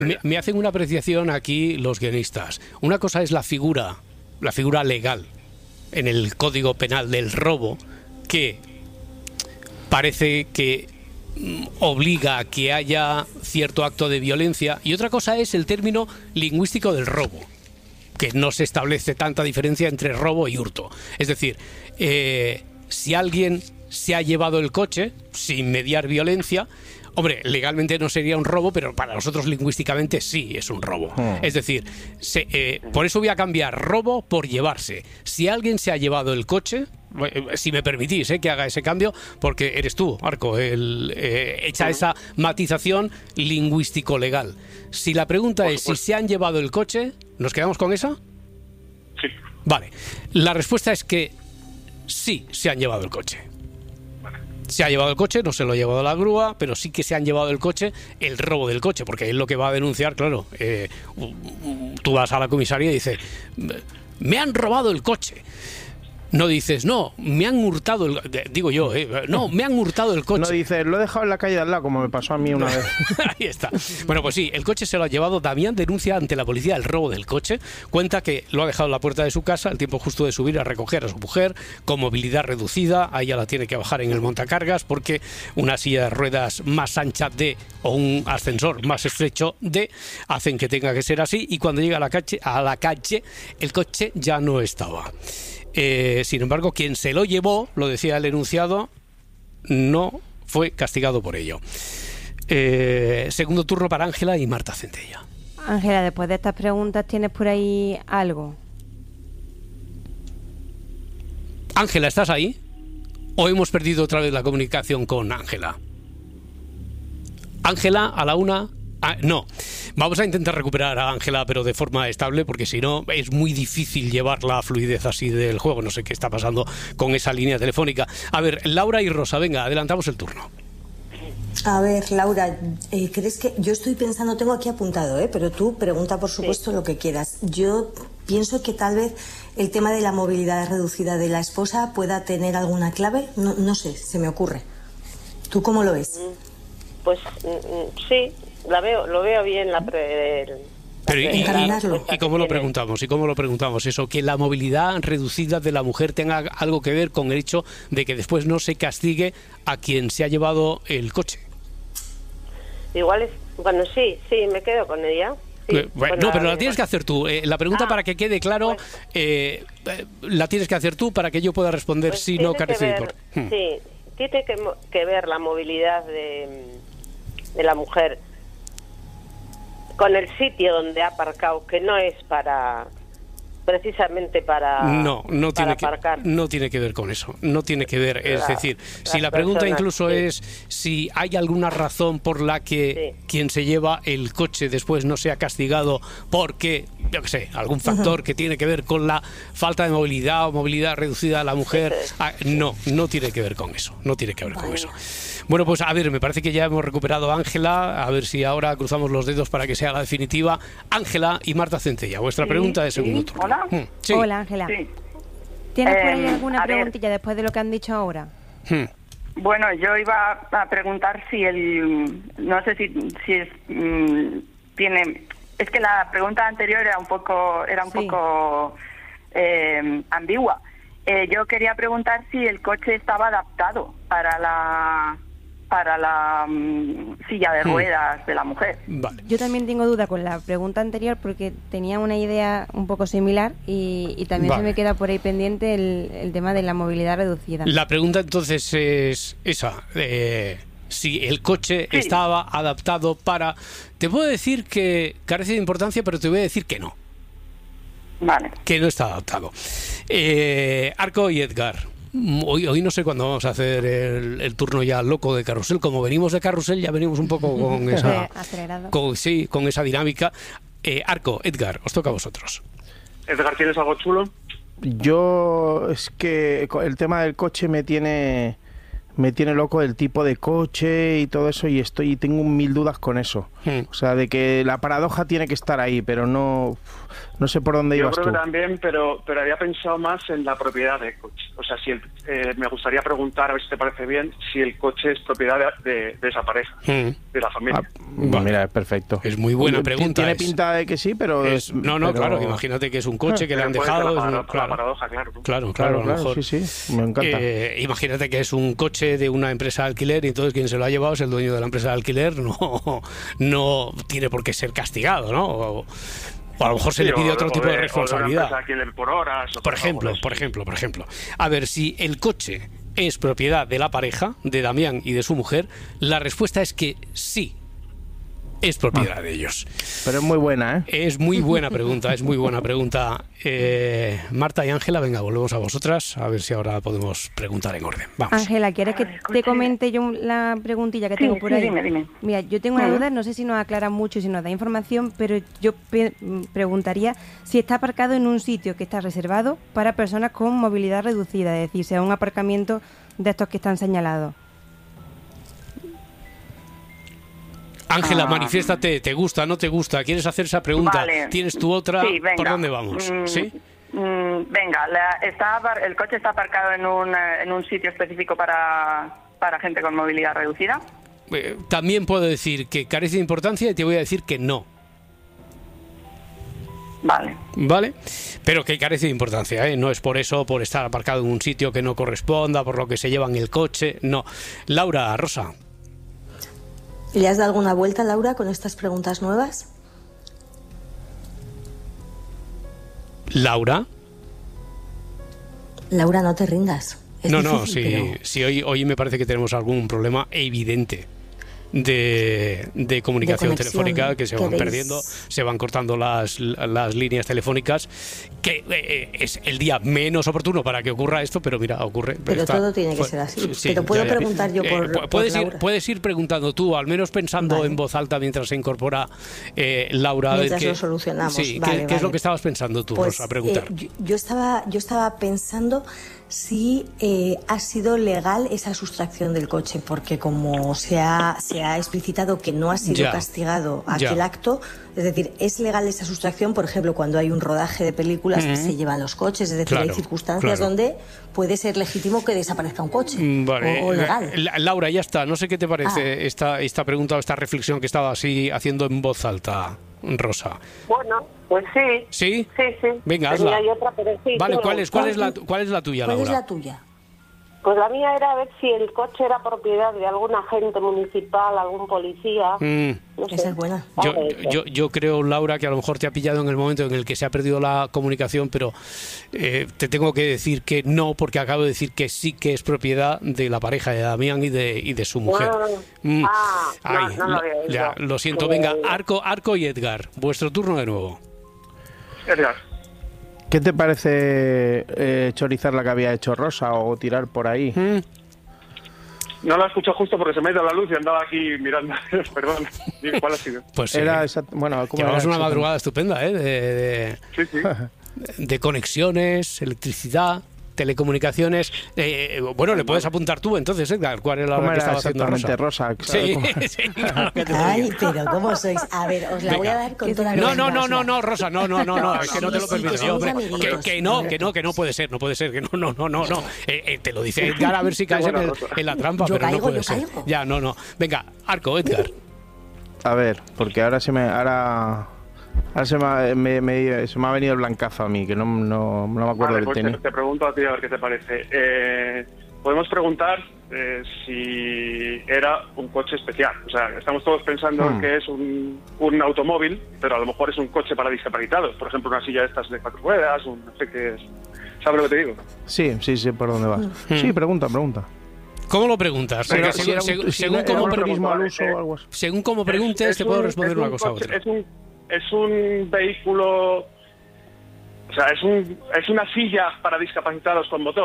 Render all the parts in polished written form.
Me hacen una apreciación aquí los guionistas. Una cosa es la figura legal en el Código Penal del robo, que parece que obliga a que haya cierto acto de violencia, y otra cosa es el término lingüístico del robo, que no se establece tanta diferencia entre robo y hurto. Es decir, si alguien se ha llevado el coche sin mediar violencia, hombre, legalmente no sería un robo, pero para nosotros lingüísticamente sí es un robo. Es decir, por eso voy a cambiar robo por llevarse. Si alguien se ha llevado el coche, si me permitís que haga ese cambio, porque eres tú, Arco, echa esa matización lingüístico-legal. Si la pregunta es si se han llevado el coche, ¿nos quedamos con esa? Sí. Vale. La respuesta es que sí se han llevado el coche. Se ha llevado el coche, no se lo ha llevado la grúa, pero sí que se han llevado el coche, el robo del coche, porque es lo que va a denunciar, claro. Tú vas a la comisaría y dices, me han robado el coche. No dices, no, me han hurtado digo yo, no, me han hurtado el coche. No dices, lo he dejado en la calle de al lado, como me pasó a mí una vez. Ahí está. Bueno, pues sí, el coche se lo ha llevado. Damián denuncia ante la policía el robo del coche. Cuenta que lo ha dejado en la puerta de su casa, al tiempo justo de subir a recoger a su mujer, con movilidad reducida. A ella la tiene que bajar en el montacargas porque una silla de ruedas más ancha o un ascensor más estrecho hacen que tenga que ser así. Y cuando llega a la calle, el coche ya no estaba. Sin embargo, quien se lo llevó, lo decía el enunciado, no fue castigado por ello. Segundo turno para Ángela y Marta Centella. Ángela, después de estas preguntas, ¿tienes por ahí algo? Ángela, ¿estás ahí? ¿O hemos perdido otra vez la comunicación con Ángela? Ángela, a la una... no, vamos a intentar recuperar a Ángela, pero de forma estable, porque si no es muy difícil llevar la fluidez así del juego. No sé qué está pasando con esa línea telefónica. A ver, Laura y Rosa, venga, adelantamos el turno. A ver, Laura, ¿crees que...? Yo estoy pensando, tengo aquí apuntado, pero tú pregunta, por supuesto, lo que quieras. Yo pienso que tal vez el tema de la movilidad reducida de la esposa pueda tener alguna clave. No sé, se me ocurre. ¿Tú cómo lo ves? Pues sí. Lo veo bien pero ¿y cómo lo preguntamos? ¿Y cómo lo preguntamos? Eso, que la movilidad reducida de la mujer tenga algo que ver con el hecho de que después no se castigue a quien se ha llevado el coche. Igual es... Bueno, sí, me quedo con ella. Sí, no, pero la tienes que hacer tú. La pregunta, para que quede claro, la tienes que hacer tú para que yo pueda responder si no carece de por... Sí, tiene que ver la movilidad de la mujer con el sitio donde ha aparcado, que no es precisamente para aparcar. No tiene que ver con eso, no tiene que ver, es decir, si la pregunta incluso es si hay alguna razón por la que quien se lleva el coche después no sea castigado porque, yo qué sé, algún factor que tiene que ver con la falta de movilidad o movilidad reducida de la mujer, no tiene que ver con eso, no tiene que ver con eso. Bueno, pues a ver, me parece que ya hemos recuperado a Ángela, a ver si ahora cruzamos los dedos para que sea la definitiva. Ángela y Marta Centella, vuestra pregunta de segundo turno. ¿Hola? Sí. Hola, Ángela. Sí. ¿Tienes por ahí alguna preguntilla después de lo que han dicho ahora? Bueno, yo iba a preguntar si no sé si es, tiene... Es que la pregunta anterior era un poco ambigua. Yo quería preguntar si el coche estaba adaptado para la silla de ruedas de la mujer. Vale. Yo también tengo duda con la pregunta anterior porque tenía una idea un poco similar y también se me queda por ahí pendiente el tema de la movilidad reducida. La pregunta entonces es esa, si el coche estaba adaptado para... Te puedo decir que carece de importancia, pero te voy a decir que no. Vale. Que no está adaptado. Arco y Edgar. Hoy no sé cuándo vamos a hacer el turno ya loco de carrusel. Como venimos de carrusel, ya venimos un poco con esa con esa dinámica. Arco, Edgar, os toca a vosotros. Edgar, ¿tienes algo chulo? Yo es que el tema del coche me tiene me tiene loco el tipo de coche y todo eso, y tengo 1000 dudas con eso. O sea, de que la paradoja tiene que estar ahí, pero no sé por dónde ibas tú. Yo creo que también, pero había pensado más en la propiedad del coche. O sea, si me gustaría preguntar, a ver si te parece bien, si el coche es propiedad de esa pareja, de la familia. Mira, es perfecto. Es muy buena pregunta. Tiene pinta de que sí, pero... claro, imagínate que es un coche que le han dejado. La paradoja, claro. Claro, a lo mejor. Sí, me encanta. Imagínate que es un coche de una empresa de alquiler y entonces quien se lo ha llevado es el dueño de la empresa de alquiler, no tiene por qué ser castigado, ¿no? O a lo mejor se le pide otro tipo de responsabilidad. Por ejemplo. A ver, si el coche es propiedad de la pareja, de Damián y de su mujer, la respuesta es que sí. Es propiedad de ellos. Pero es muy buena, ¿eh? Es muy buena pregunta. Marta y Ángela, venga, volvemos a vosotras, a ver si ahora podemos preguntar en orden. Vamos. Ángela, ¿quieres que te comente yo la preguntilla que tengo por ahí? Dime. Mira, yo tengo una duda, no sé si nos aclara mucho, si nos da información, pero yo preguntaría si está aparcado en un sitio que está reservado para personas con movilidad reducida, es decir, sea un aparcamiento de estos que están señalados. Ángela, manifiéstate, ¿te gusta, no te gusta? ¿Quieres hacer esa pregunta? Vale. ¿Tienes tu otra? Sí, venga. ¿Por dónde vamos? ¿Sí? Venga, el coche está aparcado en un sitio específico para gente con movilidad reducida. También puedo decir que carece de importancia y te voy a decir que no. Vale, pero que carece de importancia, ¿eh? No es por eso, por estar aparcado en un sitio que no corresponda, por lo que se llevan el coche, no. Laura, Rosa. ¿Le has dado alguna vuelta, Laura, con estas preguntas nuevas? Laura, no te rindas. Sí, hoy me parece que tenemos algún problema evidente de comunicación telefónica, que se van perdiendo, se van cortando las líneas telefónicas, que es el día menos oportuno para que ocurra esto, pero mira, ocurre. Pero todo tiene que ser así. Sí, pero puedo preguntar yo por Laura. Puedes ir preguntando tú, al menos pensando en voz alta mientras se incorpora Laura. Mientras lo solucionamos. Sí, ¿qué es lo que estabas pensando tú, Rosa, a preguntar? Yo estaba pensando si ha sido legal esa sustracción del coche, porque como se ha explicitado que no ha sido castigado aquel acto, es decir, ¿es legal esa sustracción? Por ejemplo, cuando hay un rodaje de películas que se llevan los coches, es decir, hay circunstancias donde puede ser legítimo que desaparezca un coche, o legal. Laura, ya está, no sé qué te parece esta pregunta o esta reflexión que estaba así haciendo en voz alta, Rosa. Bueno, pues sí. ¿Sí? Sí. Venga, hazla. Hay otra, pero sí. Vale, ¿cuál es la tuya, Laura? ¿Cuál es la tuya? Pues la mía era ver si el coche era propiedad de algún agente municipal, algún policía. No sé. Esa es buena. Yo creo, Laura, que a lo mejor te ha pillado en el momento en el que se ha perdido la comunicación, pero te tengo que decir que no, porque acabo de decir que sí que es propiedad de la pareja de Damián y de su mujer. No lo había oído. Lo siento, venga, Arco y Edgar, vuestro turno de nuevo. Edgar. ¿Qué te parece chorizar la que había hecho Rosa o tirar por ahí? No la escucho justo porque se me ha ido la luz y andaba aquí mirando. Perdón. ¿Cuál ha sido? Pues era llevamos una madrugada estupenda, ¿eh? Sí. De conexiones, electricidad, telecomunicaciones. Bueno, le puedes apuntar tú entonces, Edgar, ¿cuál era la que estaba haciendo Rosa? Sí, claro que te Ay, pero ¿cómo sois? A ver, os la voy a dar con toda la No, Rosa, no, es que no te lo permito yo, hombre. Que no puede ser, que no. Te lo dice Edgar a ver si caes en la trampa, pero no puede ser. Ya, no. Venga, Arco, Edgar. A ver, porque ahora se me ha venido el blancazo a mí, que no me acuerdo del tenis. Te pregunto a ti a ver qué te parece. Podemos preguntar si era un coche especial. O sea, estamos todos pensando que es un automóvil, pero a lo mejor es un coche para discapacitados. Por ejemplo, una silla de estas de 4 ruedas, no sé qué es. ¿Sabes lo que te digo? Sí, por dónde vas. Sí, pregunta. ¿Cómo lo preguntas? Según cómo preguntes, te puedo responder una cosa u otra. Es un vehículo, o sea, es una silla para discapacitados con motor.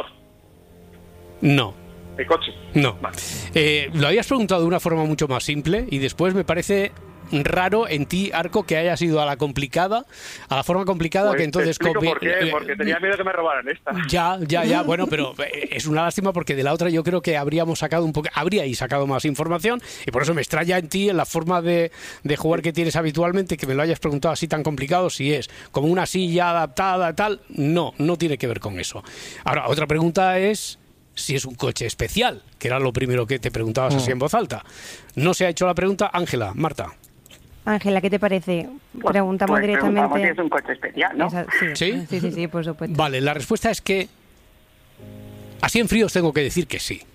No. ¿El coche? No. Vale. Lo habías preguntado de una forma mucho más simple y después me parece raro en ti, Arco, que hayas ido a la forma complicada, Pues que entonces... te explico por qué, porque tenía miedo que me robaran esta. Ya, bueno, pero es una lástima porque de la otra yo creo que habríais sacado más información, y por eso me extraña en ti, en la forma de jugar que tienes habitualmente, que me lo hayas preguntado así tan complicado, si es como una silla adaptada, tal. No tiene que ver con eso. Ahora, otra pregunta es si es un coche especial, que era lo primero que te preguntabas así en voz alta. No se ha hecho la pregunta. Ángela, Marta. Ángela, ¿qué te parece? Preguntamos Pues directamente. preguntamos si es un coche especial, ¿no? Sí, por supuesto. Vale, la respuesta es que así en frío os tengo que decir que sí.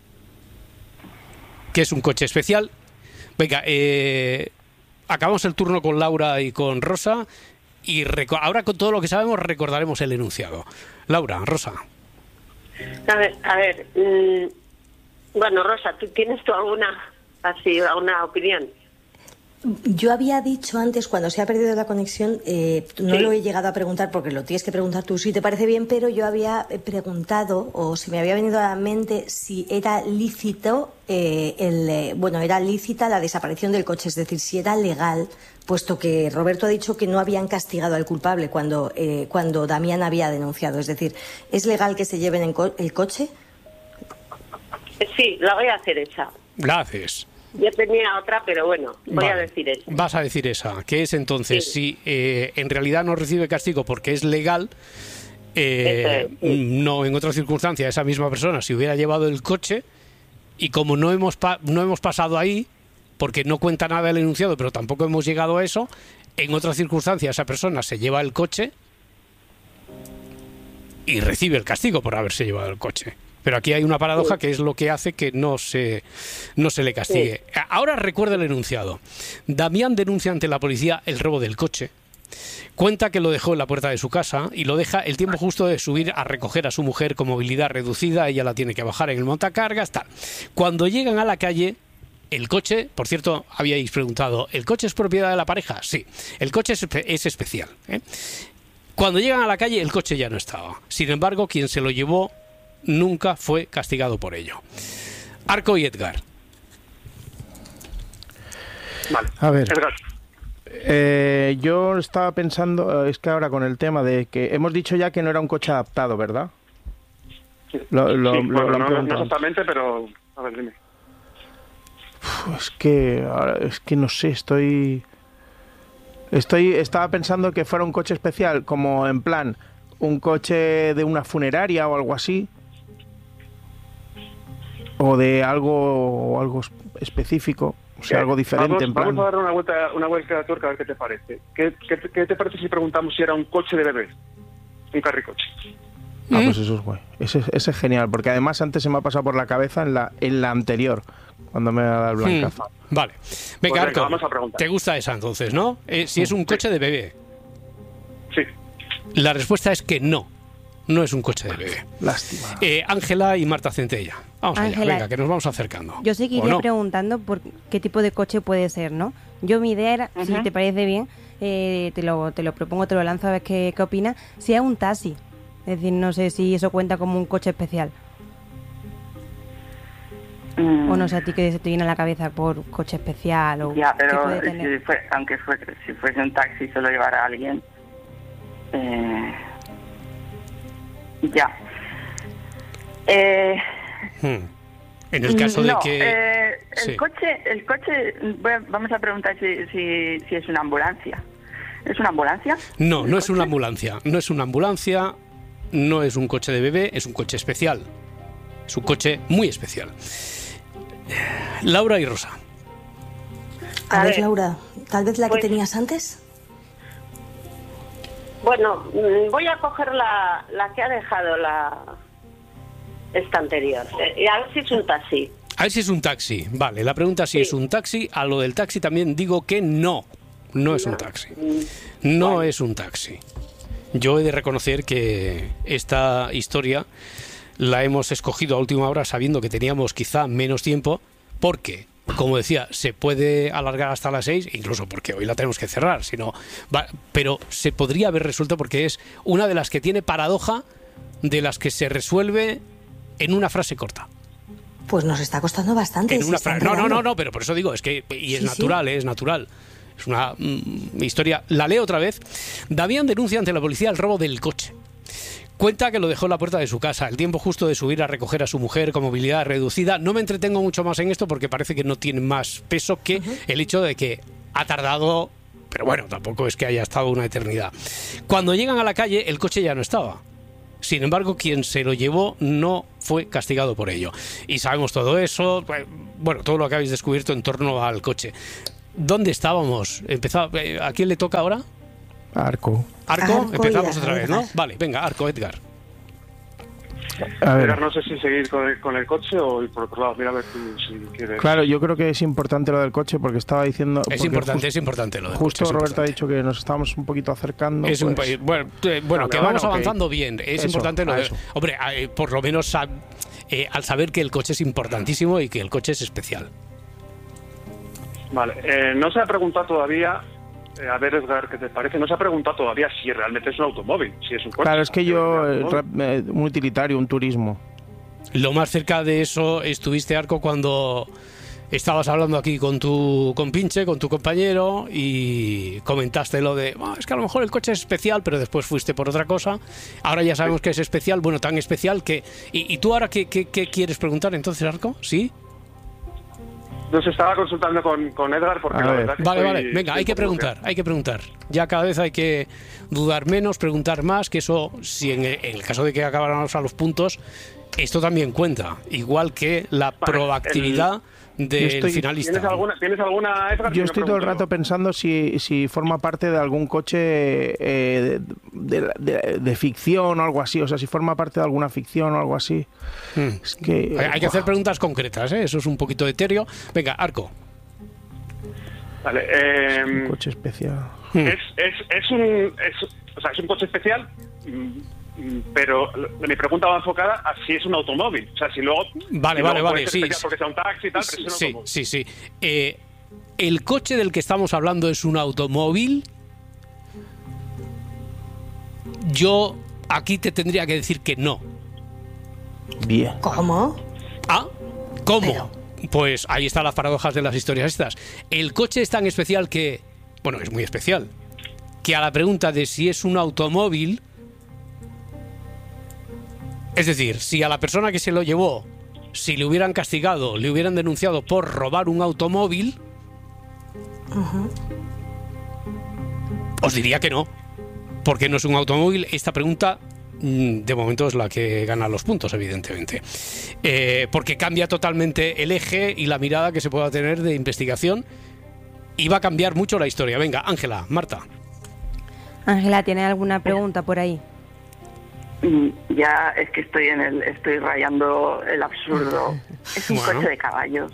Que es un coche especial. Venga, acabamos el turno con Laura y con Rosa, y ahora con todo lo que sabemos recordaremos el enunciado. Laura, Rosa. A ver, bueno, Rosa, ¿tú tienes alguna opinión? Yo había dicho antes, cuando se ha perdido la conexión, no lo he llegado a preguntar porque lo tienes que preguntar tú si te parece bien, pero yo había preguntado, o se me había venido a la mente, si era lícito, era lícita la desaparición del coche, es decir, si era legal, puesto que Roberto ha dicho que no habían castigado al culpable cuando Damián había denunciado. Es decir, ¿es legal que se lleven el coche? Sí, la voy a hacer esa. La haces. Yo tenía otra, pero bueno, voy a decir esa. Vas a decir esa, que es entonces, si en realidad no recibe castigo porque es legal, no en otras circunstancias esa misma persona si hubiera llevado el coche, y como no hemos pasado ahí, porque no cuenta nada el enunciado, pero tampoco hemos llegado a eso, en otras circunstancias esa persona se lleva el coche y recibe el castigo por haberse llevado el coche. Pero aquí hay una paradoja que es lo que hace que no se le castigue. Ahora recuerda el enunciado. Damián denuncia ante la policía el robo del coche. Cuenta que lo dejó en la puerta de su casa y lo deja el tiempo justo de subir a recoger a su mujer con movilidad reducida. Ella la tiene que bajar en el montacargas, tal. Cuando llegan a la calle, el coche, por cierto, habíais preguntado, ¿el coche es propiedad de la pareja? Sí, el coche es especial. Cuando llegan a la calle, el coche ya no estaba. Sin embargo, quien se lo llevó nunca fue castigado por ello. Arco y Edgar. Vale. A ver. Edgar. Yo estaba pensando, es que ahora con el tema de que hemos dicho ya que no era un coche adaptado, ¿verdad? Sí. Lo no han preguntado. exactamente, pero a ver, dime. Es que no sé, estaba pensando que fuera un coche especial, como en plan un coche de una funeraria o algo así, o de algo específico, o sea, algo diferente. Vamos a dar una vuelta de tuerca a ver qué te parece. ¿Qué te parece si preguntamos si era un coche de bebé? Un carricoche. Ah, pues eso es guay. Ese es genial, porque además antes se me ha pasado por la cabeza en la anterior, cuando me ha dado el blancazo. Vale. Venga, Arco, vamos a preguntar. ¿te gusta esa entonces, no? Si es un coche de bebé. Sí. La respuesta es que no es un coche de bebé. Lástima. Ángela y Marta Centella. Vamos allá, venga, que nos vamos acercando. Yo seguiría preguntando por qué tipo de coche puede ser, ¿no? Yo mi idea era, si te parece bien, te lo propongo, te lo lanzo a ver qué opinas, si es un taxi. Es decir, no sé si eso cuenta como un coche especial. O no sé a ti qué se te viene a la cabeza por coche especial o ya, pero qué puede tener. Si fuese un taxi y se lo llevara a alguien, ya. En el caso de que el coche, vamos a preguntar si es una ambulancia. ¿Es una ambulancia? No es una ambulancia. No es una ambulancia, no es un coche de bebé, es un coche especial. Es un coche muy especial. Laura y Rosa. A ver, Laura, ¿tal vez la que tenías antes? Bueno, voy a coger la que ha dejado esta anterior. Y a ver si es un taxi. A ver si es un taxi. Vale, la pregunta es si es un taxi. A lo del taxi también digo que no es un taxi. No es un taxi. Yo he de reconocer que esta historia la hemos escogido a última hora sabiendo que teníamos quizá menos tiempo, porque, como decía, se puede alargar hasta las 6, incluso porque hoy la tenemos que cerrar, pero se podría haber resuelto porque es una de las que tiene paradoja, de las que se resuelve en una frase corta. Pues nos está costando bastante. No, pero por eso digo, es que es natural. Es natural. Es una historia. La leo otra vez. Damián denuncia ante la policía el robo del coche. Cuenta que lo dejó en la puerta de su casa, el tiempo justo de subir a recoger a su mujer con movilidad reducida. No me entretengo mucho más en esto porque parece que no tiene más peso que el hecho de que ha tardado, pero bueno, tampoco es que haya estado una eternidad. Cuando llegan a la calle, el coche ya no estaba. Sin embargo, quien se lo llevó no fue castigado por ello. Y sabemos todo eso, bueno, todo lo que habéis descubierto en torno al coche. ¿Dónde estábamos? ¿A quién le toca ahora? Arco. ¿Arco? Empezamos otra vez, ¿no? Vale, venga, Arco, Edgar. A ver. Edgar, no sé si seguir con el coche o ir por otro lado. Mira a ver tú si quieres. Claro, yo creo que es importante lo del coche porque estaba diciendo... Es importante lo del justo coche. Roberto ha dicho que nos estábamos un poquito acercando. Es pues... bueno, que vamos avanzando bien. Es importante lo de... Hombre, por lo menos al saber que el coche es importantísimo y que el coche es especial. Vale, no se ha preguntado todavía... a ver, Edgar, ¿qué te parece? No se ha preguntado todavía si realmente es un automóvil, si es un coche. Claro, es que yo, un utilitario, un turismo. Lo más cerca de eso estuviste, Arco, cuando estabas hablando aquí con tu compinche, con tu compañero, y comentaste lo de, es que a lo mejor el coche es especial, pero después fuiste por otra cosa. Ahora ya sabemos que es especial, bueno, tan especial que... ¿Y tú ahora qué quieres preguntar entonces, Arco? ¿Sí? Nos estaba consultando con Edgar porque la verdad que Vale, venga, hay que preguntar. Ya cada vez hay que dudar menos, preguntar más, que eso, si en el caso de que acabáramos a los puntos, esto también cuenta, igual que la proactividad del finalista. ¿Tienes alguna, Edgar? Yo estoy todo el rato pensando si forma parte de algún coche de ficción o algo así, o sea, si forma parte de alguna ficción o algo así. Es que hay que hacer preguntas concretas, ¿eh? Eso es un poquito etéreo. Venga, Arco. Vale, es un coche especial. Es un coche especial, pero mi pregunta va enfocada a si es un automóvil. O sea, si luego... Vale, sí. Porque sea un taxi y tal, pero es un automóvil. Sí. ¿El coche del que estamos hablando es un automóvil? Yo aquí te tendría que decir que no. Bien. ¿Cómo? ¿Cómo? Pero... Pues ahí están las paradojas de las historias estas. El coche es tan especial que... Bueno, es muy especial. Que a la pregunta de si es un automóvil... Es decir, si a la persona que se lo llevó, si le hubieran castigado, le hubieran denunciado por robar un automóvil, os diría que no, porque no es un automóvil. Esta pregunta, de momento, es la que gana los puntos, evidentemente, porque cambia totalmente el eje y la mirada que se pueda tener de investigación y va a cambiar mucho la historia. Venga, Ángela, Marta. Ángela, ¿tienes alguna pregunta por ahí? Ya es que estoy rayando el absurdo. Es un coche de caballos.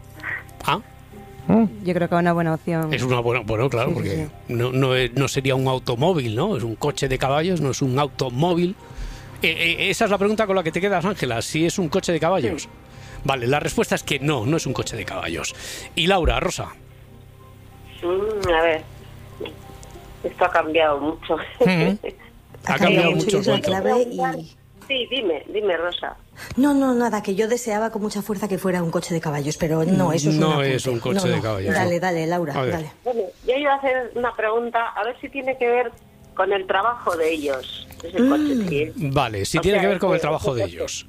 Yo creo que es una buena opción. Es una buena, claro, sí, porque sí. No sería un automóvil, ¿no? Es un coche de caballos, no es un automóvil. Esa es la pregunta con la que te quedas, Ángela, si es un coche de caballos. Sí. Vale, la respuesta es que no es un coche de caballos. Y Laura, Rosa. A ver, esto ha cambiado mucho. Ha cambiado mucho el cuento. Sí, dime, Rosa. No, nada, que yo deseaba con mucha fuerza que fuera un coche de caballos, pero no, eso es no es un coche de caballos. Dale, Laura, dale. Bueno, yo iba a hacer una pregunta, a ver si tiene que ver con el trabajo de ellos. Ese coche, sí. Vale, si tiene que ver con el trabajo de ellos.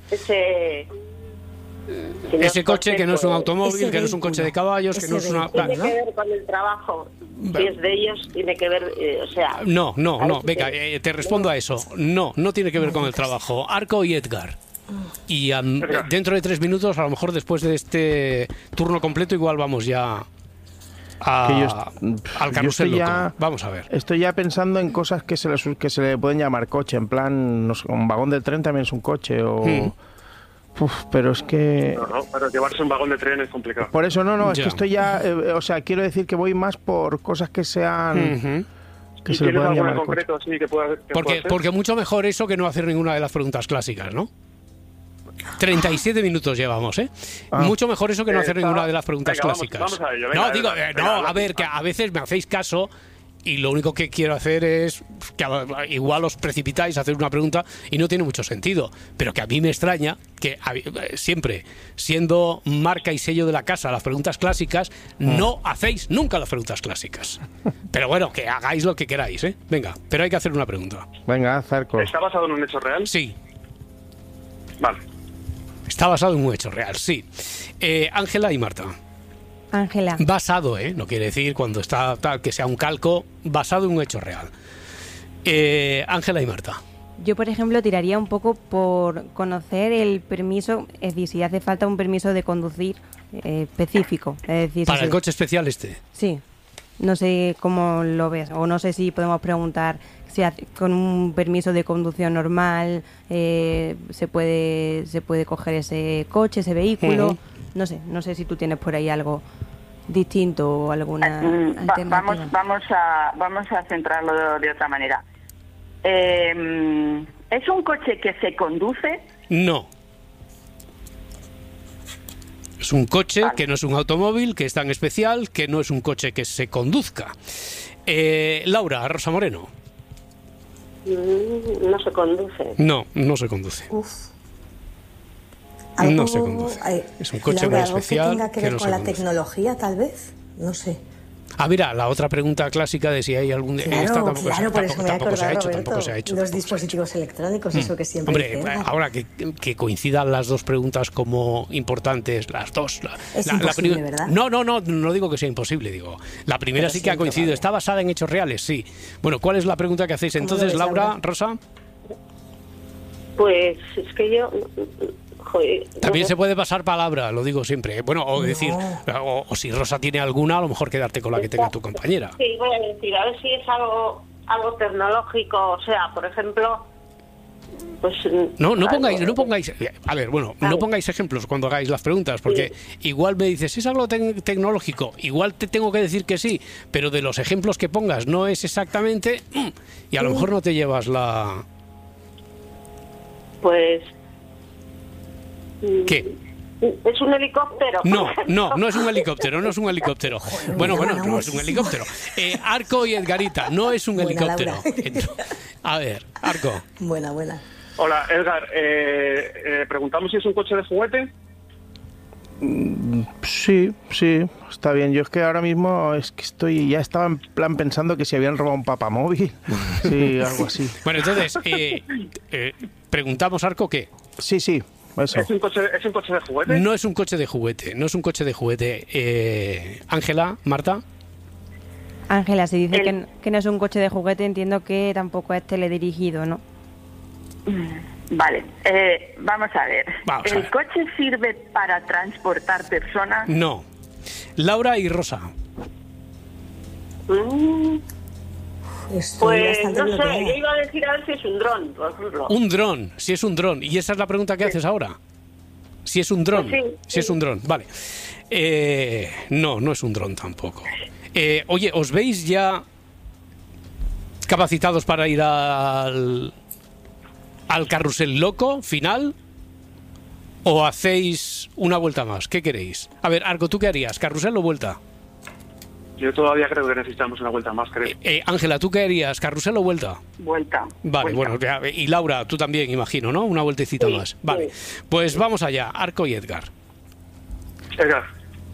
Ese coche que no es un automóvil, que no es un coche de caballos, que no es una... Tiene que ver con el trabajo. Si es de ellos, tiene que ver, No, venga, te respondo a eso. No tiene que ver con el trabajo. Arco y Edgar. Y dentro de 3 minutos, a lo mejor después de este turno completo, igual vamos ya al carrusel loco. Vamos a ver. Estoy ya pensando en cosas que se le pueden llamar coche. En plan, no sé, un vagón del tren también es un coche o... pero es que... No, pero llevarse un vagón de tren es complicado. Por eso es que estoy ya... quiero decir que voy más por cosas que sean... Que se le puedan llamar concreto, sí, que pueda porque mucho mejor eso que no hacer ninguna de las preguntas clásicas, ¿no? 37 minutos llevamos, ¿eh? Mucho mejor eso que no hacer ninguna de las preguntas clásicas. Vamos a ello, a ver, que a veces me hacéis caso y lo único que quiero hacer es que igual os precipitáis a hacer una pregunta y no tiene mucho sentido, pero que a mí me extraña que siempre, siendo marca y sello de la casa las preguntas clásicas, no hacéis nunca las preguntas clásicas. Pero bueno, que hagáis lo que queráis, ¿eh? Venga, pero hay que hacer una pregunta. Venga, Zarco. ¿Está basado en un hecho real? Sí. Vale. Está basado en un hecho real, sí. Ángela y Marta. Ángela. Basado, no quiere decir cuando está tal que sea un calco, basado en un hecho real. Ángela y Marta. Yo, por ejemplo, tiraría un poco por conocer el permiso, es decir, si hace falta un permiso de conducir específico. Es decir, ¿Para el coche especial este? Sí. No sé cómo lo ves, o no sé si podemos preguntar si con un permiso de conducción normal se puede coger ese coche, ese vehículo. Uh-huh. No sé si tú tienes por ahí algo distinto o alguna alternativa. Vamos a centrarlo de otra manera. ¿Es un coche que se conduce? No. Es un coche que no es un automóvil, que es tan especial, que no es un coche que se conduzca. Laura, Rosa Moreno. No se conduce. No se conduce. No se conduce. Es un coche muy especial. ¿Algo que tenga que ver con la tecnología, tal vez? No sé. Mira, la otra pregunta clásica de si hay algún... Claro, por eso me he acordado, tampoco se ha hecho. Los dispositivos electrónicos, eso que siempre... Hombre, ahora que coincidan las dos preguntas como importantes, las dos... Es imposible, ¿verdad? No digo que sea imposible, digo. La primera sí que ha coincidido. Probable. ¿Está basada en hechos reales? Sí. Bueno, ¿cuál es la pregunta que hacéis entonces, Laura, Rosa? Pues es que yo... Joder, también se puede pasar palabra, lo digo siempre. Bueno, o decir, o si Rosa tiene alguna, a lo mejor quedarte con la que tenga tu compañera. Sí, voy a decir, a ver si es algo tecnológico, o sea, por ejemplo, pues... No pongáis, a ver, bueno, no pongáis ejemplos cuando hagáis las preguntas, porque igual me dices, ¿es algo tecnológico? Igual te tengo que decir que sí, pero de los ejemplos que pongas no es exactamente, y a lo mejor no te llevas la... Pues... ¿Qué? ¿Es un helicóptero? No es un helicóptero. Bueno, no es un helicóptero. Arco y Edgarita, no es un helicóptero. A ver, Arco. Buena. Hola, Edgar. Preguntamos si es un coche de juguete. Sí, está bien. Yo es que ahora mismo ya estaba en plan pensando que si habían robado un papamóvil. Sí, algo así. Bueno, entonces, preguntamos, Arco, ¿qué? Sí. Eso. ¿Es un coche de juguete? No es un coche de juguete. Ángela, Marta. Ángela, si dice que no es un coche de juguete, entiendo que tampoco es teledirigido, ¿no? Vale, vamos a ver. ¿El coche sirve para transportar personas? No. Laura y Rosa. Pues no sé, yo iba a decir a ver si es un dron, por ejemplo. Un dron, si es un dron. ¿Y esa es la pregunta que haces ahora? Si es un dron. Si es un dron, vale. No es un dron tampoco. Oye, ¿os veis ya capacitados para ir al carrusel loco final? ¿O hacéis una vuelta más? ¿Qué queréis? A ver, Arco, ¿tú qué harías? ¿Carrusel o vuelta? Yo todavía creo que necesitamos una vuelta más, creo. Ángela, ¿tú qué harías? ¿Carrusel o vuelta? Vuelta. Vale, vuelta. Bueno, y Laura, tú también, imagino, ¿no? Una vueltecita más. Vale, pues vamos allá, Arco y Edgar. Edgar.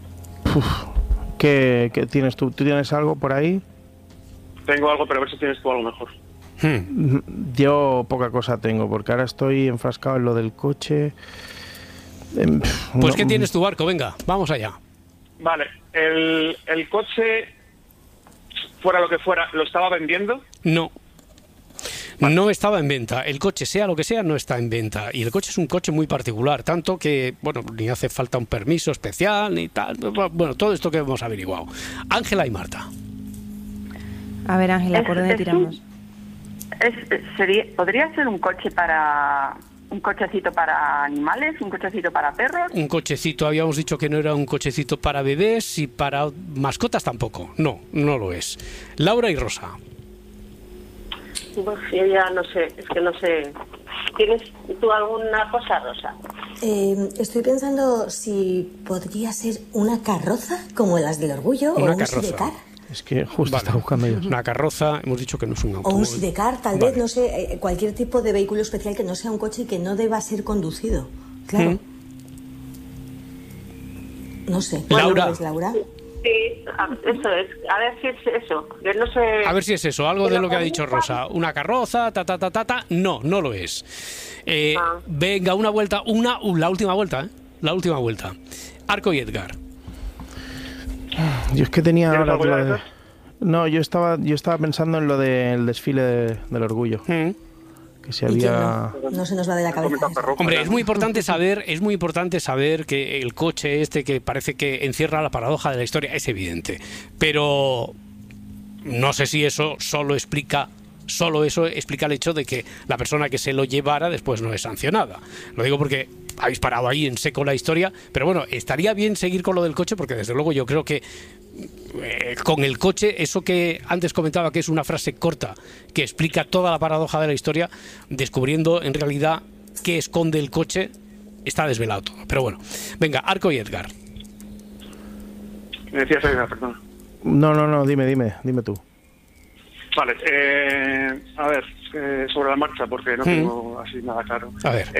¿Qué tienes tú? ¿Tú tienes algo por ahí? Tengo algo, pero a ver si tienes tú algo mejor. Yo poca cosa tengo, porque ahora estoy enfrascado en lo del coche. Pues ¿qué tienes tu Arco? Venga, vamos allá. Vale, el coche, fuera lo que fuera, ¿lo estaba vendiendo? No estaba en venta. El coche, sea lo que sea, no está en venta. Y el coche es un coche muy particular, tanto que, bueno, ni hace falta un permiso especial ni tal. Bueno, todo esto que hemos averiguado. Ángela y Marta. A ver, Ángela, ¿por dónde tiramos? ¿Podría ser un coche un cochecito para animales, un cochecito para perros? Un cochecito, habíamos dicho que no era un cochecito para bebés y para mascotas tampoco. No lo es. Laura y Rosa. Pues yo ya no sé, es que no sé. ¿Tienes tú alguna cosa, Rosa? Estoy pensando si podría ser una carroza, como las del Orgullo, una o un carroza. sidecar. Es que justo está buscando yo. Una carroza, hemos dicho que no es un O automóvil. un sidecar, tal vez, no sé, cualquier tipo de vehículo especial que no sea un coche y que no deba ser conducido. Claro. No sé. ¿Cuál Laura. lo ves, Laura? Sí, eso es. A ver si es eso. Yo no sé. A ver si es eso, algo de lo que ha dicho Rosa. Una carroza, No, no lo es. Venga, una vuelta, la última vuelta, ¿eh? La última vuelta. Arco y Edgar. Yo es que tenía ¿Tienes ahora alguna lo de de... esas? No, yo estaba pensando en lo del desfile del orgullo. Que si ¿Y quién había... no se nos va de la cabeza. Hombre, es muy importante saber que el coche este que parece que encierra la paradoja de la historia es evidente, pero no sé si eso solo explica el hecho de que la persona que se lo llevara después no es sancionada. Lo digo porque habéis parado ahí en seco la historia, pero bueno, estaría bien seguir con lo del coche porque desde luego yo creo que con el coche, eso que antes comentaba que es una frase corta que explica toda la paradoja de la historia, descubriendo en realidad qué esconde el coche, está desvelado todo. Pero bueno, venga, Arco y Edgar. Me decías Edgar, perdón. No, dime tú. Vale, a ver, sobre la marcha, porque no tengo así nada claro. A ver.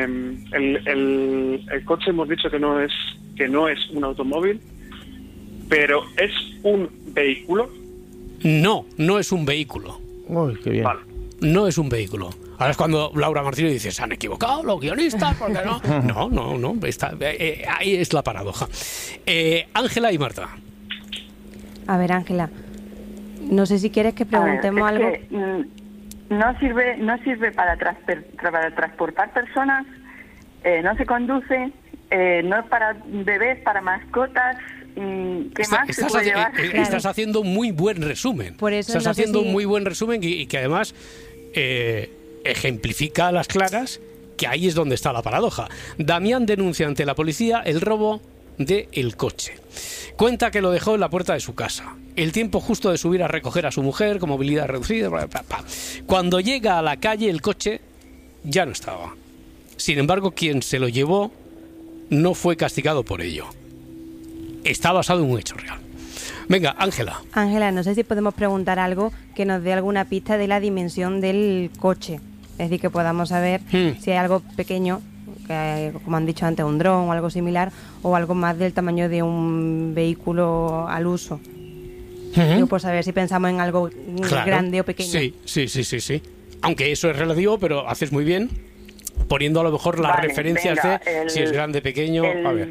El coche hemos dicho que no es un automóvil, pero ¿es un vehículo? No es un vehículo. Uy, qué bien. Vale. No es un vehículo. Ahora es cuando Laura Martínez dice, se han equivocado los guionistas, porque no. No, ahí es la paradoja. Ángela y Marta. A ver, Ángela, no sé si quieres que preguntemos algo. Que, no sirve para transportar personas, no se conduce, no es para bebés, para mascotas. ¿Qué más se puede llevar? Estás haciendo muy buen resumen. Por eso estás no sé haciendo si- un muy buen resumen y que además ejemplifica a las claras que ahí es donde está la paradoja. Damián denuncia ante la policía el robo del coche. Cuenta que lo dejó en la puerta de su casa. El tiempo justo de subir a recoger a su mujer con movilidad reducida. Cuando llega a la calle, el coche ya no estaba. Sin embargo, quien se lo llevó no fue castigado por ello. Está basado en un hecho real. Venga, Ángela. Ángela, no sé si podemos preguntar algo que nos dé alguna pista de la dimensión del coche. Es decir, que podamos saber si hay algo pequeño, que, como han dicho antes, un dron o algo similar, o algo más del tamaño de un vehículo al uso. Digo, por saber si pensamos en algo grande o pequeño. Sí. Aunque eso es relativo, pero haces muy bien poniendo a lo mejor las Vale, referencias venga, de si es grande, pequeño. A ver.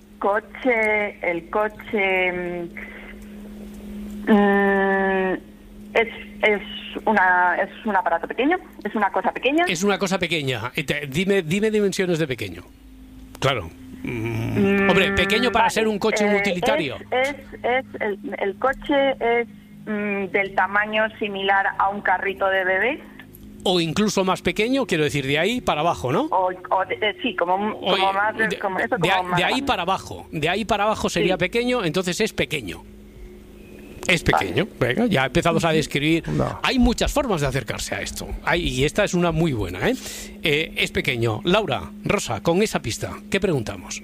El coche es un aparato pequeño, es una cosa pequeña. Es una cosa pequeña. Dime dimensiones de pequeño. Claro. Hombre, pequeño para ser un coche utilitario. El coche es del tamaño similar a un carrito de bebé. O incluso más pequeño, quiero decir, de ahí para abajo, ¿no? Sí, como más... De ahí para abajo. De ahí para abajo sería pequeño, entonces es pequeño. Es pequeño. Venga, ya empezamos a describir. No. Hay muchas formas de acercarse a esto. Y esta es una muy buena, ¿eh? Es pequeño. Laura, Rosa, con esa pista, ¿qué preguntamos?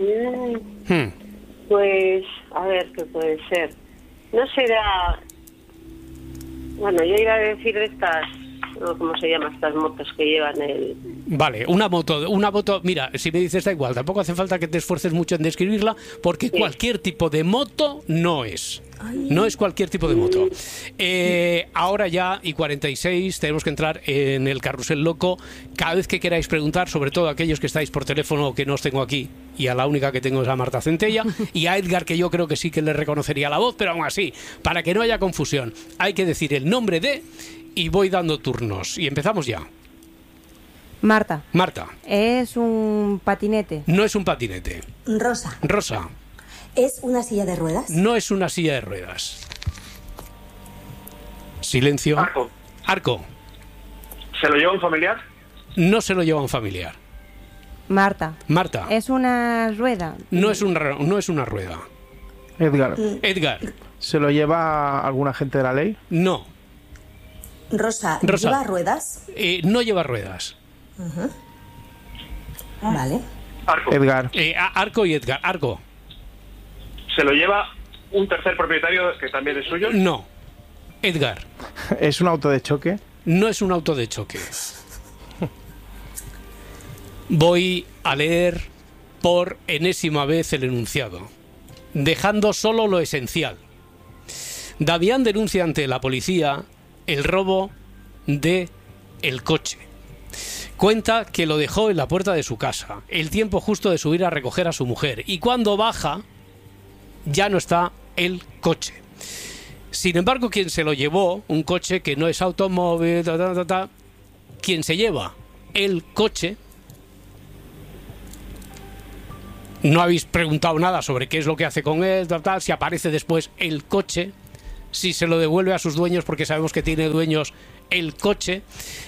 Pues, a ver, ¿qué puede ser? No será... Bueno, yo iba a decir de estas... ¿Cómo se llaman estas motos que llevan el...? Vale, una moto, mira, si me dices da igual, tampoco hace falta que te esfuerces mucho en describirla, porque cualquier tipo de moto no es. No es cualquier tipo de moto. Ahora ya, y 46, tenemos que entrar en el carrusel loco. Cada vez que queráis preguntar, sobre todo aquellos que estáis por teléfono, que no os tengo aquí, y a la única que tengo es a Marta Centella, y a Edgar, que yo creo que sí que le reconocería la voz, pero aún así, para que no haya confusión, hay que decir el nombre de... Y voy dando turnos. Y empezamos ya. Marta. ¿Es un patinete? No es un patinete. Rosa. ¿Es una silla de ruedas? No es una silla de ruedas. Silencio. Arco. ¿Se lo lleva un familiar? No se lo lleva un familiar. Marta. ¿Es una rueda? No es una rueda. Edgar. ¿Se lo lleva algún agente de la ley? No. Rosa. ¿Lleva ruedas? No lleva ruedas. Vale. Arco. Edgar. Arco y Edgar. Arco. ¿Se lo lleva un tercer propietario que también es suyo? No. Edgar. ¿Es un auto de choque? No es un auto de choque. Voy a leer por enésima vez el enunciado, dejando solo lo esencial. Damián denuncia ante la policía el robo de el coche. Cuenta que lo dejó en la puerta de su casa, el tiempo justo de subir a recoger a su mujer, y cuando baja ya no está el coche. Sin embargo, quien se lo llevó, un coche que no es automóvil, quien se lleva el coche, no habéis preguntado nada sobre qué es lo que hace con él, si aparece después el coche, si se lo devuelve a sus dueños, porque sabemos que tiene dueños el coche,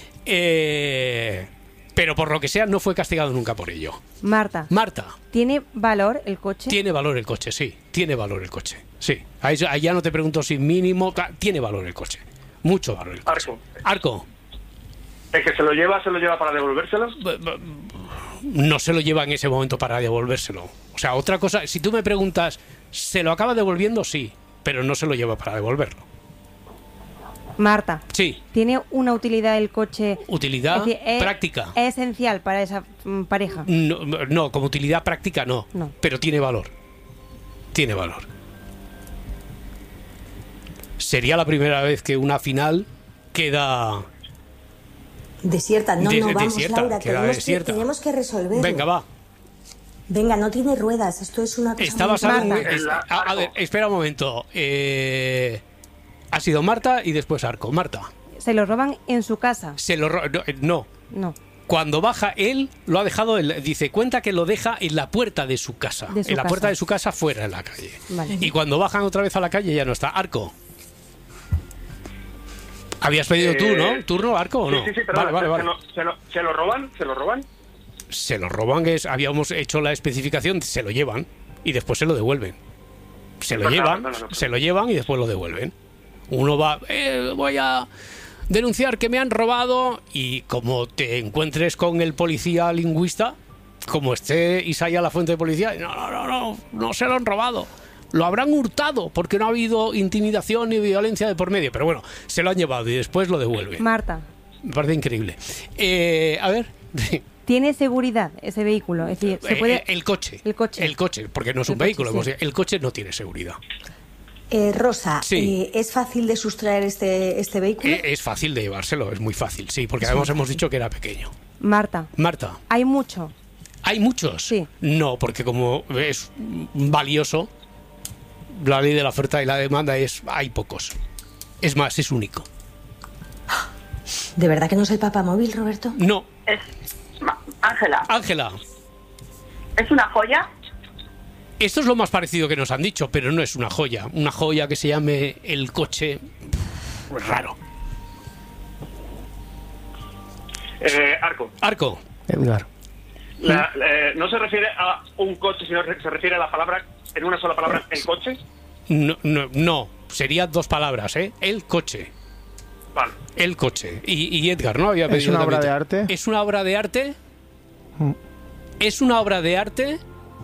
pero por lo que sea no fue castigado nunca por ello. Marta. ¿Tiene valor el coche? Tiene valor el coche, sí. Tiene valor el coche, sí. Ahí ya no te pregunto si mínimo... Tiene valor el coche. Mucho valor el coche. Arco. ¿El que se lo lleva para devolvérselo? No se lo lleva en ese momento para devolvérselo. O sea, otra cosa... Si tú me preguntas, ¿se lo acaba devolviendo? Sí, pero no se lo lleva para devolverlo. Marta. Sí. ¿Tiene una utilidad el coche? Utilidad práctica. ¿Es esencial para esa pareja? No, como utilidad práctica no. Pero tiene valor. Tiene valor. Sería la primera vez que una final queda... Desierta. No, vamos, desierta, Laura, tenemos que resolverlo. Venga, va. Venga, no tiene ruedas, esto es una cosa Está muy basado en... Marta. A ver, espera un momento. Ha sido Marta y después Arco. Marta. ¿Se lo roban en su casa? No. Cuando baja él, lo ha dejado, dice, cuenta que lo deja en la puerta de su casa. La puerta de su casa fuera en la calle. Vale. Y cuando bajan otra vez a la calle ya no está. Arco. ¿Habías pedido tú, no? ¿Turno, Arco, o no? Sí, pero vale. ¿Se lo roban? Se lo roban, habíamos hecho la especificación, se lo llevan y después se lo devuelven. Se lo llevan y después lo devuelven. Uno va, voy a denunciar que me han robado, y como te encuentres con el policía lingüista, como esté Isaías la fuente de policía, no se lo han robado. Lo habrán hurtado porque no ha habido intimidación ni violencia de por medio. Pero bueno, se lo han llevado y después lo devuelven. Marta. Me parece increíble. A ver... ¿Tiene seguridad ese vehículo? Es decir, ¿se puede... El coche, porque no es un vehículo. Sí. El coche no tiene seguridad. Rosa, ¿es fácil de sustraer este vehículo? Es fácil de llevárselo, es muy fácil, sí, porque además hemos dicho que era pequeño. Marta. ¿Hay mucho? ¿Hay muchos? Sí. No, porque como es valioso, la ley de la oferta y la demanda hay pocos. Es más, es único. ¿De verdad que no es el papamóvil, Roberto? No. Es Ángela. ¿Es una joya? Esto es lo más parecido que nos han dicho, pero no es una joya. Una joya que se llame el coche... raro. Arco. Edgar. ¿No se refiere a un coche, sino se refiere a la palabra, en una sola palabra, el coche? No. Sería dos palabras, ¿eh? El coche. Vale. El coche. Y Edgar, ¿no? Había pedido ¿Es una obra de arte? ¿Es una obra de arte? ¿Es una obra de arte?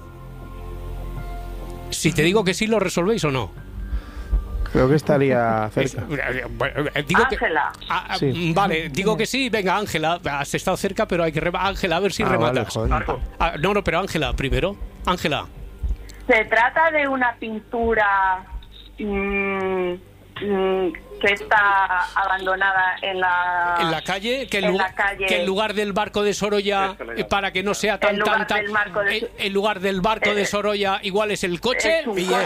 Si te digo que sí, ¿lo resolvéis o no? Creo que estaría cerca. Ángela. Vale, digo que sí. Venga, Ángela, has estado cerca, pero hay que... Ángela, a ver si rematas. Vale, pero Ángela primero. Ángela. ¿Se trata de una pintura que está abandonada en la calle, que en lugar del barco de Sorolla, para que no sea tan en lugar del barco de Sorolla, igual es el coche? Es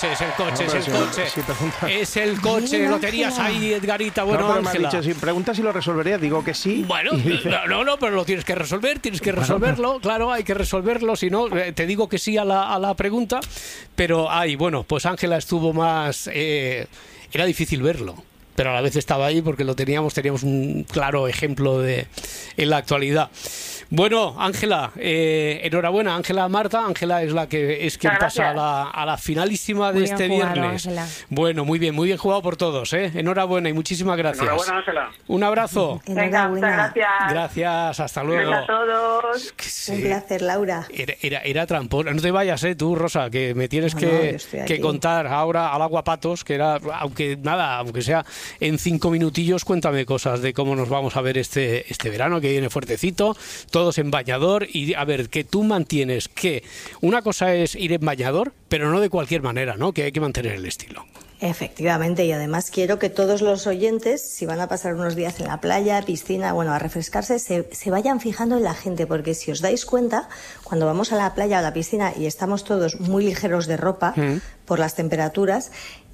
el coche. Lo tenías ahí, Edgarita. Bueno, Ángela. Si preguntas si lo resolvería, digo que sí. Bueno, no, pero lo tienes que resolver, resolverlo, claro, hay que resolverlo, si no, te digo que sí a la pregunta, pero pues Ángela estuvo más... era difícil verlo. pero a la vez estaba ahí porque teníamos un claro ejemplo en la actualidad. Bueno, Ángela, enhorabuena, Ángela Marta. Ángela es quien pasa a la finalísima de este viernes. Ángela. Bueno, muy bien jugado por todos, ¿eh? Enhorabuena y muchísimas gracias. Enhorabuena, Ángela. Un abrazo. Venga, muchas gracias. Gracias, hasta luego. Gracias a todos. Un placer, Laura. Era trampón. No te vayas, tú, Rosa, que me tienes que contar ahora al aguapatos, que era, aunque sea en 5 minutillos, cuéntame cosas de cómo nos vamos a ver este verano, que viene fuertecito, todos en bañador. Y a ver, que tú mantienes que una cosa es ir en bañador, pero no de cualquier manera, ¿no? Que hay que mantener el estilo. Efectivamente, y además quiero que todos los oyentes, si van a pasar unos días en la playa, piscina, bueno, a refrescarse, se vayan fijando en la gente, porque si os dais cuenta, cuando vamos a la playa o a la piscina y estamos todos muy ligeros de ropa por las temperaturas,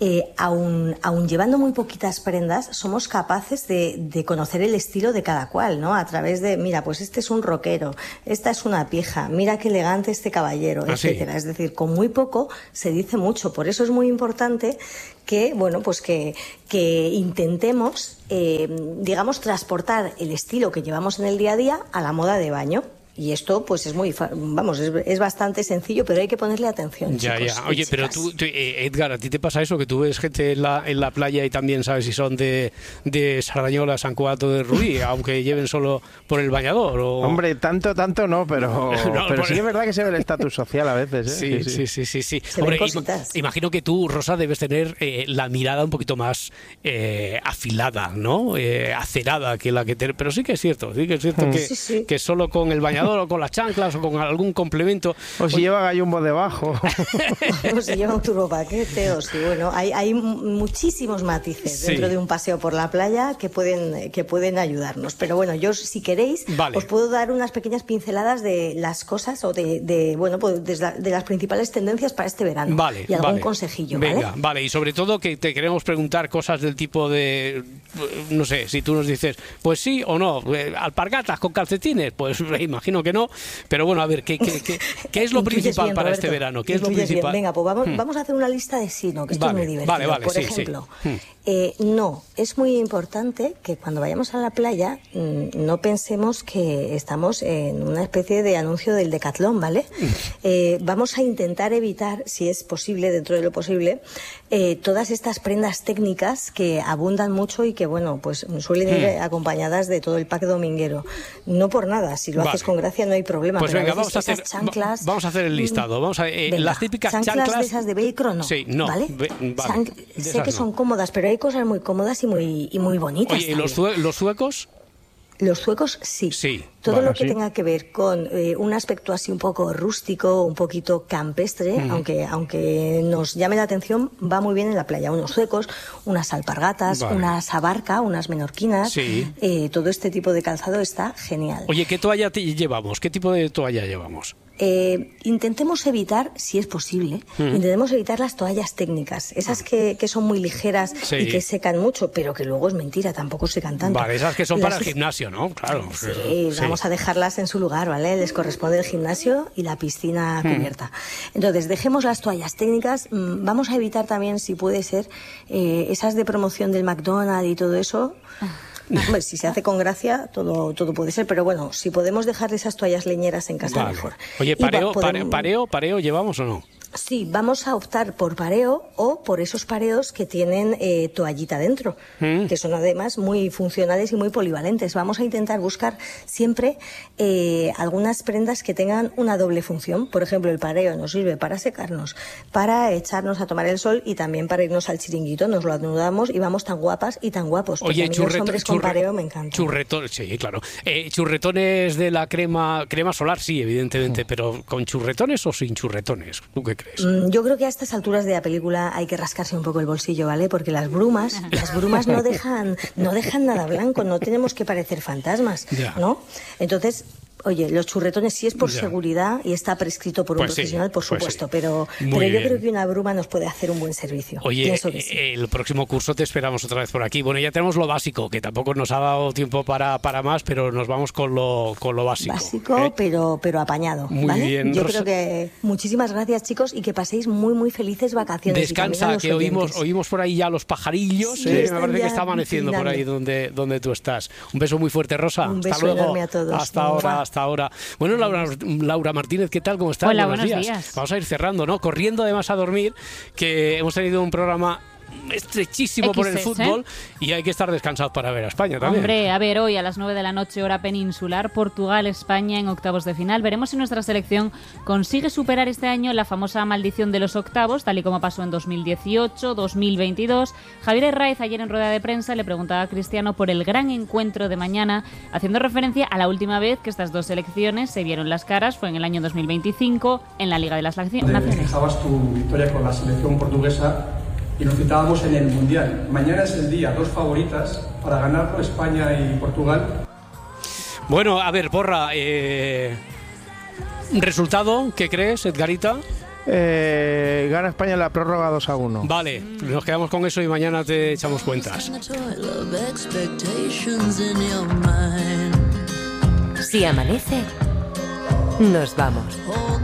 aun llevando muy poquitas prendas, somos capaces de conocer el estilo de cada cual, ¿no? A través de, mira, pues este es un rockero, esta es una pija, mira qué elegante este caballero, etcétera. Es decir, con muy poco se dice mucho. Por eso es muy importante que, bueno, pues que intentemos, digamos, transportar el estilo que llevamos en el día a día a la moda de baño. Y esto, pues es bastante sencillo, pero hay que ponerle atención. Ya. Chicos, Oye, pero tú, Edgar, ¿a ti te pasa eso? Que tú ves gente en la playa y también sabes si son de Sardañola, San Cugato de Ruí, aunque lleven solo por el bañador. Hombre, tanto no, pero sí es verdad que se ve el estatus social a veces, ¿eh? Sí. Hombre, imagino que tú, Rosa, debes tener la mirada un poquito más afilada, ¿no? Acerada que la que pero sí que es cierto que solo con el bañador o con las chanclas o con algún complemento. O si lleva gallumbo debajo. O si lleva un turbopaquete. O si, bueno, hay muchísimos matices dentro de un paseo por la playa que pueden ayudarnos. Pero bueno, yo, si queréis, os puedo dar unas pequeñas pinceladas de las cosas o de las principales tendencias para este verano. Y algún consejillo. Venga, vale. Y sobre todo que te queremos preguntar cosas del tipo de, no sé, si tú nos dices, pues sí o no, alpargatas con calcetines, pues imagino que no, pero bueno, a ver, ¿qué es lo principal para este verano? ¿Qué es lo principal? Venga, pues vamos a hacer una lista de sí, ¿no? Que esto es muy divertido. Por ejemplo, no, es muy importante que cuando vayamos a la playa no pensemos que estamos en una especie de anuncio del Decathlon, ¿vale? Vamos a intentar evitar, si es posible, dentro de lo posible, todas estas prendas técnicas que abundan mucho y que, bueno, pues suelen ir acompañadas de todo el pack dominguero. No por nada, si lo haces con gracia no hay problema. Pues pero venga, vamos a hacer el listado. Las típicas chanclas de esas de velcro, no. Sí, no. ¿Vale? Sé que son cómodas, pero hay cosas muy cómodas y muy bonitas. Oye, ¿y los suecos? Los suecos sí. Todo lo que tenga que ver con un aspecto así un poco rústico, un poquito campestre, aunque nos llame la atención, va muy bien en la playa. Unos suecos, unas alpargatas, unas abarca, unas menorquinas, todo este tipo de calzado está genial. Oye, ¿qué toalla llevamos? ¿Qué tipo de toalla llevamos? Intentemos evitar, si es posible, intentemos evitar las toallas técnicas, esas que son muy ligeras y que secan mucho, pero que luego es mentira, tampoco secan tanto. Vale, esas que son para el gimnasio, ¿no? Claro. Sí, vamos a dejarlas en su lugar, ¿vale? Les corresponde el gimnasio y la piscina cubierta. Entonces, dejemos las toallas técnicas, vamos a evitar también, si puede ser, esas de promoción del McDonald's y todo eso. Hombre, si se hace con gracia, todo puede ser, pero bueno, si podemos dejar esas toallas leñeras en casa, mejor. Oye, ¿pareo llevamos o no? Sí, vamos a optar por pareo o por esos pareos que tienen toallita dentro, que son además muy funcionales y muy polivalentes. Vamos a intentar buscar siempre algunas prendas que tengan una doble función. Por ejemplo, el pareo nos sirve para secarnos, para echarnos a tomar el sol y también para irnos al chiringuito. Nos lo anudamos y vamos tan guapas y tan guapos. Oye, los hombres con pareo me encantan. Sí, claro. Churretones de la crema solar, sí, evidentemente, pero ¿con churretones o sin churretones? ¿Tú qué crees? Yo creo que a estas alturas de la película hay que rascarse un poco el bolsillo, ¿vale? Porque las brumas no dejan nada blanco, no tenemos que parecer fantasmas, ¿no? Entonces, Oye, los churretones sí es por seguridad y está prescrito por un profesional, por supuesto, pero yo creo que una bruma nos puede hacer un buen servicio. Oye, el próximo curso te esperamos otra vez por aquí. Bueno, ya tenemos lo básico, que tampoco nos ha dado tiempo para más, pero nos vamos con lo básico. Básico, pero apañado. Muy bien. Yo creo que muchísimas gracias, chicos, y que paséis muy, muy felices vacaciones. Descansa, que oímos por ahí ya los pajarillos. Sí, me parece que está amaneciendo por ahí donde tú estás. Un beso muy fuerte, Rosa. Un beso hasta luego. enorme a todos. Hasta ahora. Bueno, Laura Martínez, ¿qué tal? ¿Cómo estás? Hola, buenos días. Vamos a ir cerrando, ¿no? Corriendo además a dormir, que hemos tenido un programa estrechísimo por el fútbol y hay que estar descansados para ver a España también. Hombre, a ver, hoy a las 9 de la noche, hora peninsular, Portugal-España en octavos de final. Veremos si nuestra selección consigue superar este año la famosa maldición de los octavos, tal y como pasó en 2018, 2022. Javier Herraiz ayer en rueda de prensa le preguntaba a Cristiano por el gran encuentro de mañana, haciendo referencia a la última vez que estas dos selecciones se vieron las caras, fue en el año 2025, en la Liga de las Naciones. Fijabas tu victoria con la selección portuguesa y nos citábamos en el Mundial. Mañana es el día, dos favoritas para ganarlo, España y Portugal. Bueno, a ver, Porra, ¿resultado? ¿Qué crees, Edgarita? Gana España en la prórroga 2-1. Vale, nos quedamos con eso y mañana te echamos cuentas. Si amanece, nos vamos.